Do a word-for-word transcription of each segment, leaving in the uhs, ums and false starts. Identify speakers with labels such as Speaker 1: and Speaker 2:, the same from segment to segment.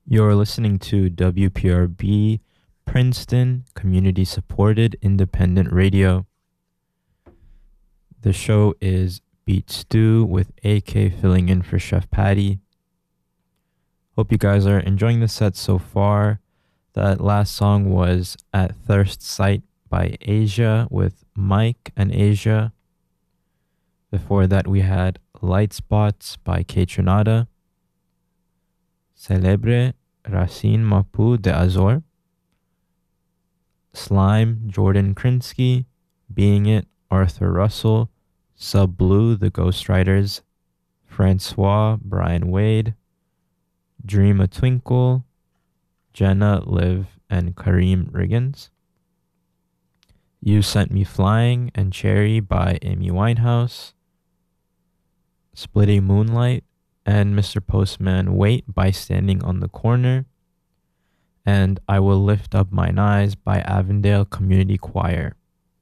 Speaker 1: You're listening to W P R B, Princeton Community Supported Independent Radio. The show is Beat Stew with A K filling in for Chef Patty. Hope you guys are enjoying the set so far. That last song was At Thirst Sight by Asia with Mike and Asia. Before that we had Light Spots by K Tronada. Celebre, Racine Mapu de Azor. Slime, Jordan Krinsky. Being It, Arthur Russell. Sub Blue, The Ghostwriters. Francois, Brian Wade. Dream a Twinkle. Jenna, Liv, and Kareem Riggins. You Sent Me Flying and Cherry by Amy Winehouse. Splitting Moonlight and Mister Postman Wait by Standing on the Corner. And I Will Lift Up Mine Eyes by Avondale Community Choir.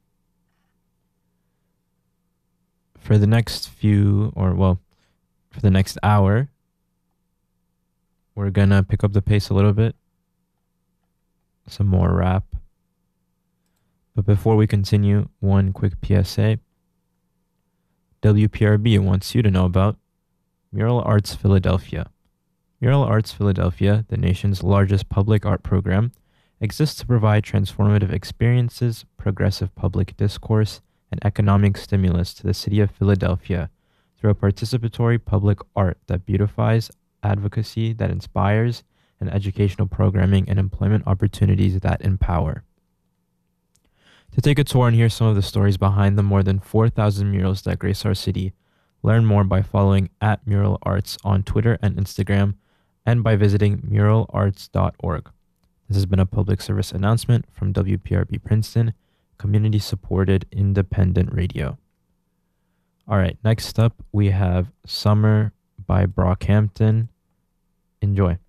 Speaker 1: For the next few, or well, for the next hour, we're gonna pick up the pace a little bit. Some more rap. But before we continue, one quick P S A. W P R B wants you to know about Mural Arts Philadelphia. Mural Arts Philadelphia, the nation's largest public art program, exists to provide transformative experiences, progressive public discourse, and economic stimulus to the city of Philadelphia through a participatory public art that beautifies, advocacy that inspires, and educational programming and employment opportunities that empower. To take a tour and hear some of the stories behind the more than four thousand murals that grace our city, learn more by following at Mural Arts on Twitter and Instagram, and by visiting mural arts dot org. This has been a public service announcement from W P R B Princeton, community-supported independent radio. All right, next up we have Summer by Brockhampton. Enjoy.